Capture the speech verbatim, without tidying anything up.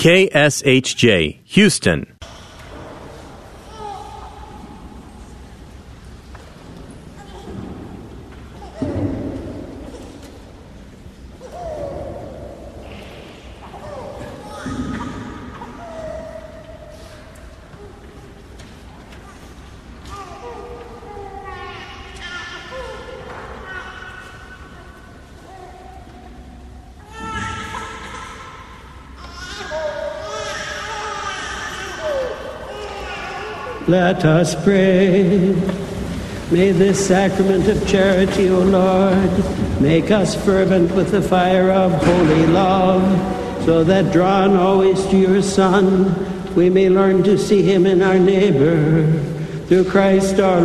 K S H J, Houston. Let us pray. May this sacrament of charity, O Lord, make us fervent with the fire of holy love, so that drawn always to your Son, we may learn to see him in our neighbor. Through Christ our